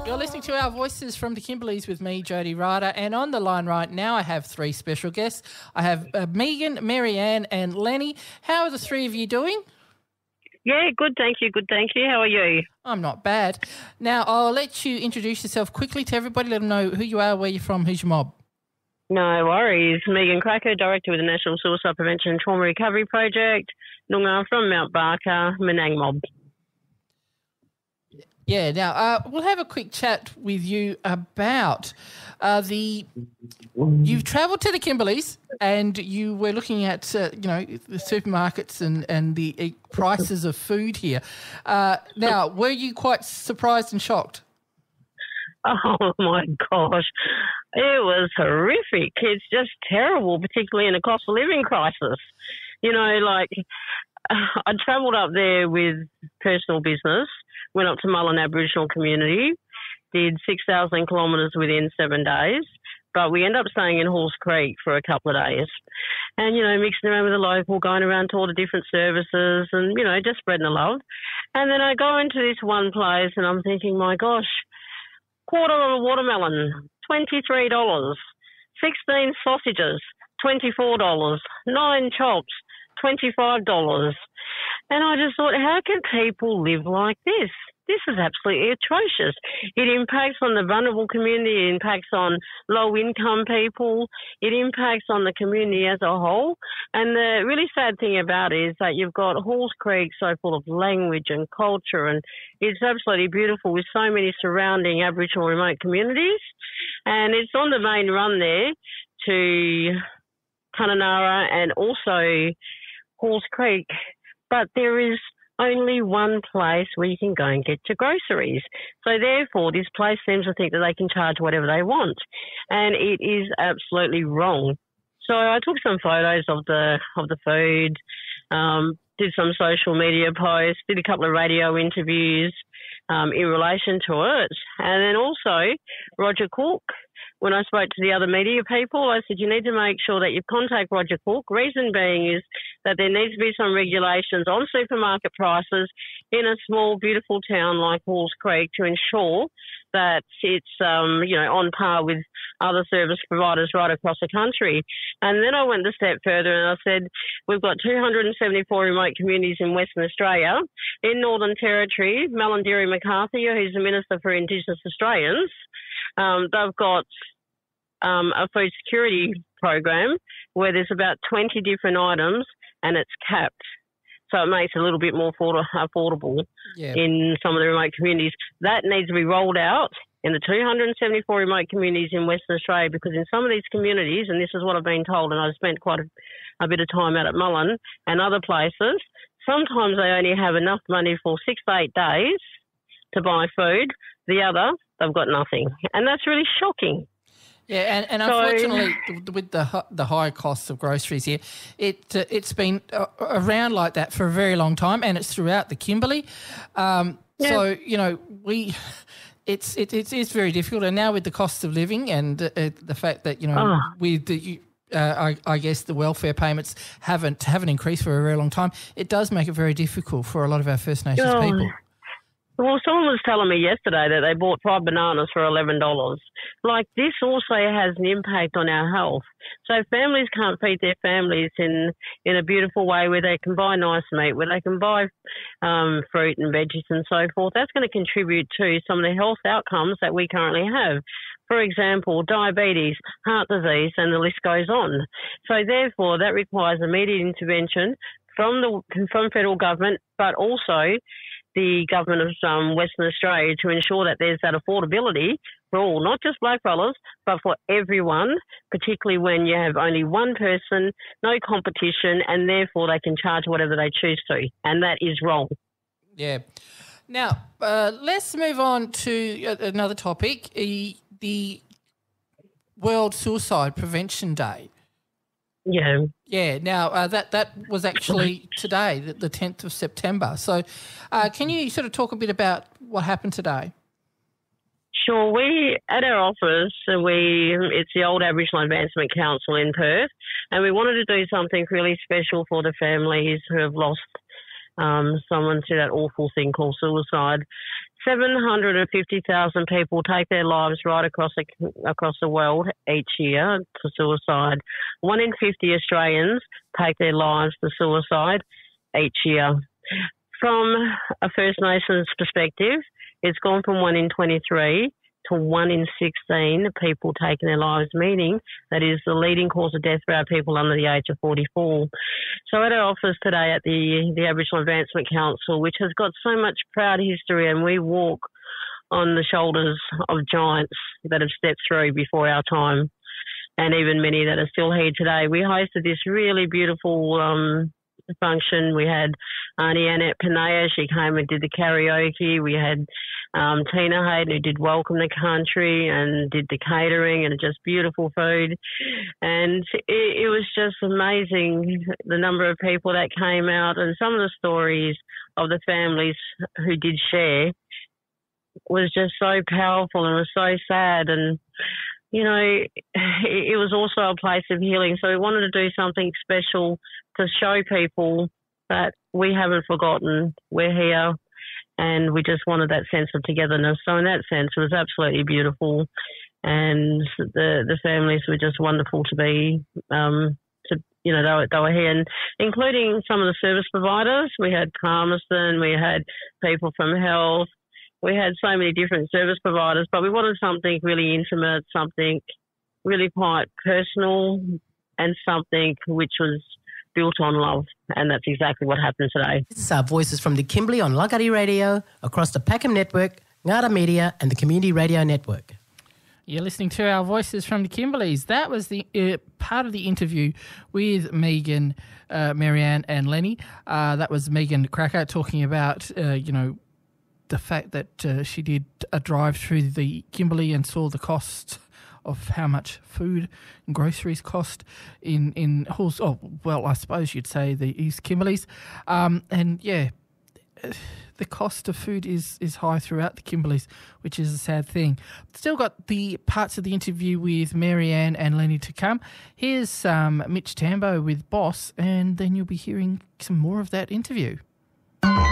You're listening to Our Voices from the Kimberleys with me, Jody Ryder, and on the line right now I have three special guests. I have Megan, Marianne and Lenny. How are the three of you doing? Yeah, good, thank you. How are you? I'm not bad. Now, I'll let you introduce yourself quickly to everybody, let them know who you are, where you're from, who's your mob. No worries. Megan Cracker, Director with the National Suicide Prevention and Trauma Recovery Project, Noongar from Mount Barker, Menang Mob. Yeah, now we'll have a quick chat with you about you've travelled to the Kimberleys and you were looking at, the supermarkets and the prices of food here. Now, were you quite surprised and shocked? Oh, my gosh. It was horrific. It's just terrible, particularly in a cost of living crisis. You know, like I travelled up there with personal business, went up to Mullen Aboriginal community, did 6,000 kilometres within 7 days, but we ended up staying in Halls Creek for a couple of days and, mixing around with the local, going around to all the different services and, just spreading the love. And then I go into this one place and I'm thinking, my gosh, quarter of a watermelon, $23, 16 sausages, $24, 9 chops, $25. And I just thought, how can people live like this? This is absolutely atrocious. It impacts on the vulnerable community. It impacts on low-income people. It impacts on the community as a whole. And the really sad thing about it is that you've got Halls Creek so full of language and culture, and it's absolutely beautiful with so many surrounding Aboriginal remote communities. And it's on the main run there to Kununurra and also Halls Creek. But there is only one place where you can go and get your groceries. So therefore, this place seems to think that they can charge whatever they want. And it is absolutely wrong. So I took some photos of the food, did some social media posts, did a couple of radio interviews in relation to it. And then also Roger Cook, when I spoke to the other media people, I said, you need to make sure that you contact Roger Cook. Reason being is that there needs to be some regulations on supermarket prices in a small, beautiful town like Halls Creek to ensure that it's, on par with other service providers right across the country. And then I went a step further and I said, we've got 274 remote communities in Western Australia. In Northern Territory, Malarndirri McCarthy, who's the Minister for Indigenous Australians, they've got a food security program where there's about 20 different items and it's capped. So it makes it a little bit more affordable in some of the remote communities. That needs to be rolled out in the 274 remote communities in Western Australia, because in some of these communities, and this is what I've been told, and I've spent quite a bit of time out at Mullen and other places, sometimes they only have enough money for 6 to 8 days to buy food. The other, they've got nothing. And that's really shocking. Yeah, and unfortunately, with the high costs of groceries here, it's been around like that for a very long time, and it's throughout the Kimberley. So it's very difficult, and now with the cost of living and the fact that with the I guess the welfare payments haven't increased for a very long time, it does make it very difficult for a lot of our First Nations people. Well, someone was telling me yesterday that they bought 5 bananas for $11. Like, this also has an impact on our health. So families can't feed their families in a beautiful way where they can buy nice meat, where they can buy fruit and veggies and so forth. That's going to contribute to some of the health outcomes that we currently have. For example, diabetes, heart disease, and the list goes on. So therefore, that requires immediate intervention from federal government, but also the government of Western Australia to ensure that there's that affordability for all, not just blackfellas, but for everyone, particularly when you have only one person, no competition, and therefore they can charge whatever they choose to, and that is wrong. Yeah. Now, let's move on to another topic, the World Suicide Prevention Day. Yeah. Yeah. Now, that was actually today, the 10th of September. So can you sort of talk a bit about what happened today? Sure. We, at our office, it's the Old Aboriginal Advancement Council in Perth, and we wanted to do something really special for the families who have lost someone to that awful thing called suicide. 750,000 people take their lives right across the world each year for suicide. 1 in 50 Australians take their lives for suicide each year. From a First Nations perspective, it's gone from 1 in 23 to 1 in 16 people taking their lives, meaning that is the leading cause of death for our people under the age of 44. So at our office today at the Aboriginal Advancement Council, which has got so much proud history, and we walk on the shoulders of giants that have stepped through before our time, and even many that are still here today, we hosted this really beautiful function. We had Auntie Annette Panea, she came and did the karaoke. We had Tina Hayden, who did Welcome the Country and did the catering and just beautiful food. And it was just amazing, the number of people that came out, and some of the stories of the families who did share was just so powerful and was so sad. And you know, it was also a place of healing. So we wanted to do something special to show people that we haven't forgotten. We're here, and we just wanted that sense of togetherness. So in that sense, it was absolutely beautiful, and the families were just wonderful to be. They were here, and including some of the service providers. We had Palmerston, we had people from health. We had so many different service providers, but we wanted something really intimate, something really quite personal, and something which was built on love. And that's exactly what happened today. This is our Voices from the Kimberley on Lagari Radio, across the Packham Network, Ngara Media and the Community Radio Network. You're listening to our Voices from the Kimberleys. That was the part of the interview with Megan, Marianne and Lenny. That was Megan Cracker talking about, the fact that she did a drive through the Kimberley and saw the cost of how much food and groceries cost in Halls. Oh, well, I suppose you'd say the East Kimberleys. The cost of food is high throughout the Kimberleys, which is a sad thing. Still got the parts of the interview with Marianne and Lenny to come. Here's Mitch Tambo with Boss, and then you'll be hearing some more of that interview.